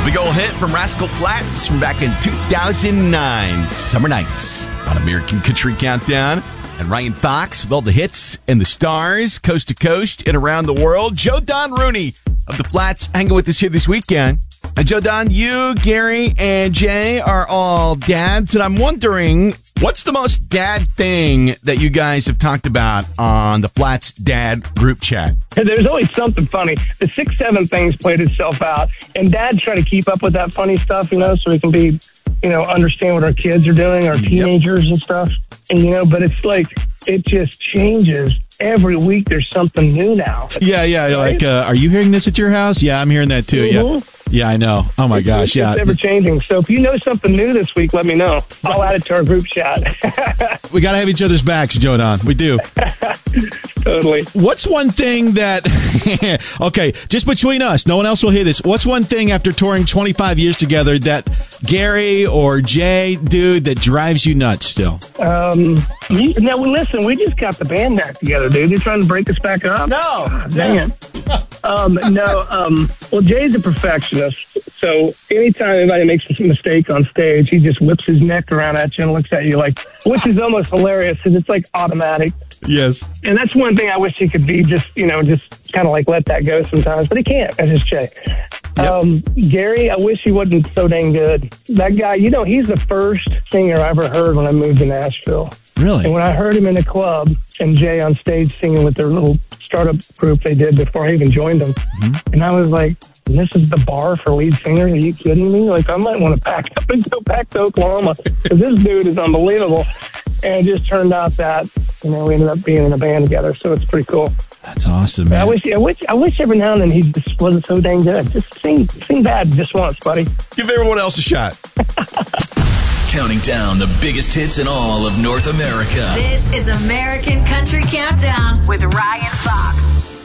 Big old hit from Rascal Flatts from back in 2009. Summer Nights on American Country Countdown. And Ryan Fox with all the hits and the stars, coast to coast and around the world. Joe Don Rooney of the Flats hanging with us here this weekend. And Joe Don, you, Gary, and Jay are all dads. And I'm wondering, what's the most dad thing that you guys have talked about on the Flats Dad group chat? There's always something funny. The 6-7 thing's played itself out. And dads try to keep up with that funny stuff, so we can be, understand what our kids are doing, our teenagers and stuff. And, but it's like, it just changes. Every week there's something new now. Yeah. Right? Like, are you hearing this at your house? Yeah, I'm hearing that too. Mm-hmm. Yeah, I know. Oh, my gosh, yeah. It's ever-changing. So if you know something new this week, let me know. I'll add it to our group chat. We got to have each other's backs, Joe Don. We do. Totally. What's one thing that... okay, just between us, no one else will hear this. What's one thing after touring 25 years together that Gary or Jay do that drives you nuts still? Now, listen, we just got the band back together, dude. They're trying to break us back up. No. Dang it. Well, Jay's a perfectionist. So anytime anybody makes a mistake on stage, he just whips his neck around at you and looks at you like, which is almost hilarious because it's like automatic. Yes. And that's one thing I wish he could be, just kind of like let that go sometimes, but he can't. That's just Jay. Yep. Gary, I wish he wasn't so dang good. That guy, he's the first singer I ever heard when I moved to Nashville. Really? And when I heard him in a club and Jay on stage singing with their little startup group they did before I even joined them, and I was like, this is the bar for lead singers? Are you kidding me? Like, I might want to pack up and go back to Oklahoma because this dude is unbelievable. And it just turned out that, we ended up being in a band together, so it's pretty cool. That's awesome, man. I wish every now and then he just wasn't so dang good. Just sing bad just once, buddy. Give everyone else a shot. Counting down the biggest hits in all of North America. This is American Country Countdown with Ryan Fox.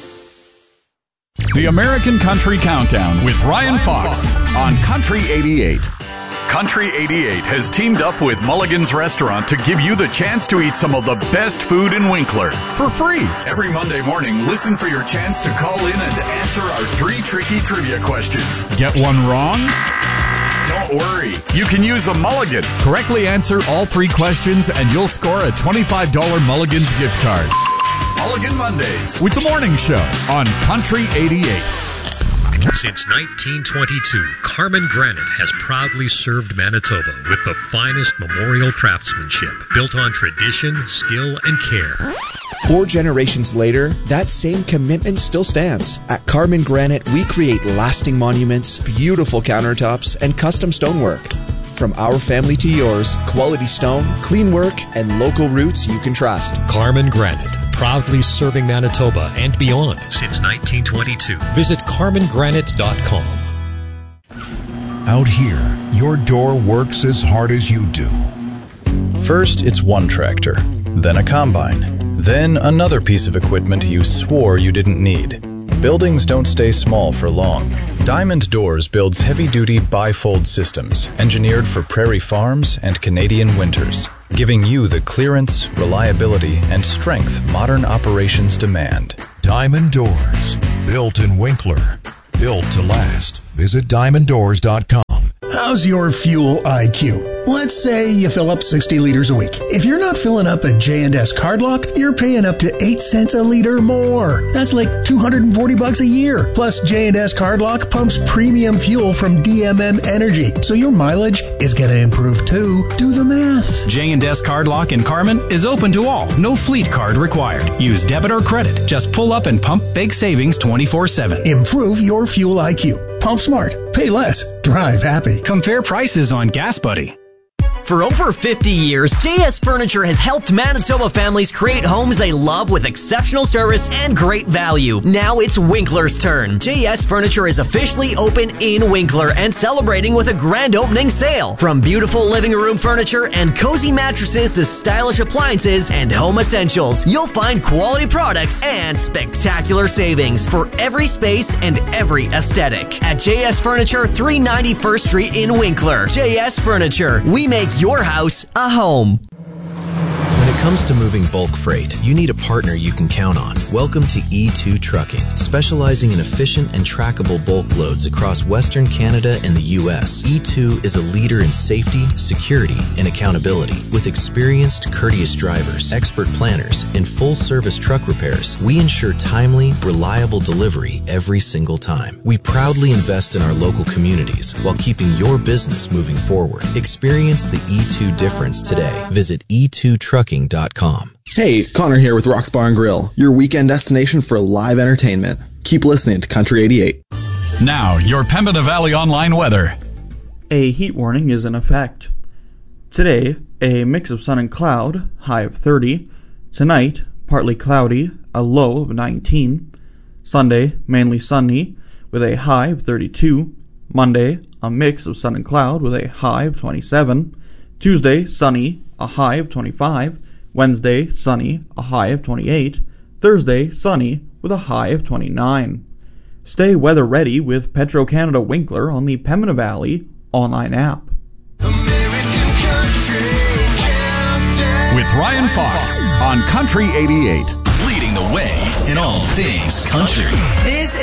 The American Country Countdown with Ryan Fox on Country 88. Country 88 has teamed up with Mulligan's Restaurant to give you the chance to eat some of the best food in Winkler for free. Every Monday morning, listen for your chance to call in and answer our 3 tricky trivia questions. Get one wrong? Don't worry. You can use a Mulligan. Correctly answer all 3 questions and you'll score a $25 Mulligan's gift card. Mulligan Mondays with the Morning Show on Country 88. Since 1922, Carmen Granite has proudly served Manitoba with the finest memorial craftsmanship built on tradition, skill, and care. 4 generations later, that same commitment still stands. At Carmen Granite, we create lasting monuments, beautiful countertops, and custom stonework. From our family to yours, quality stone, clean work, and local roots you can trust. Carmen Granite, proudly serving Manitoba and beyond since 1922. Visit CarmenGranite.com. Out here, your door works as hard as you do. First, it's one tractor, then a combine, then another piece of equipment you swore you didn't need. Buildings don't stay small for long. Diamond Doors builds heavy-duty bifold systems engineered for prairie farms and Canadian winters, giving you the clearance, reliability, and strength modern operations demand. Diamond Doors, built in Winkler, built to last. Visit diamonddoors.com. How's your fuel IQ? Let's say you fill up 60 liters a week. If you're not filling up at J&S Cardlock, you're paying up to 8 cents a liter more. That's like $240 a year. Plus, J&S Cardlock pumps premium fuel from DMM Energy, so your mileage is going to improve too. Do the math. J&S Cardlock in Carmen is open to all. No fleet card required. Use debit or credit. Just pull up and pump big savings 24/7. Improve your fuel IQ. Pump smart. Pay less. Drive happy. Compare prices on Gas Buddy. For over 50 years, JS Furniture has helped Manitoba families create homes they love with exceptional service and great value. Now it's Winkler's turn. JS Furniture is officially open in Winkler and celebrating with a grand opening sale. From beautiful living room furniture and cozy mattresses to stylish appliances and home essentials, you'll find quality products and spectacular savings for every space and every aesthetic. At JS Furniture, 390 First Street in Winkler. JS Furniture, we make your house a home. When it comes to moving bulk freight, you need a partner you can count on. Welcome to E2 Trucking, specializing in efficient and trackable bulk loads across Western Canada and the U.S. E2 is a leader in safety, security, and accountability. With experienced, courteous drivers, expert planners, and full-service truck repairs, we ensure timely, reliable delivery every single time. We proudly invest in our local communities while keeping your business moving forward. Experience the E2 difference today. Visit e2trucking.com. Hey, Connor here with Rock's Bar and Grill, your weekend destination for live entertainment. Keep listening to Country 88. Now, your Pembina Valley online weather. A heat warning is in effect. Today, a mix of sun and cloud, high of 30. Tonight, partly cloudy, a low of 19. Sunday, mainly sunny, with a high of 32. Monday, a mix of sun and cloud with a high of 27. Tuesday, sunny, a high of 25. Wednesday, sunny, a high of 28. Thursday, sunny, with a high of 29. Stay weather ready with Petro-Canada Winkler on the Pembina Valley online app. With Ryan Fox on Country 88. Leading the way in all things country. This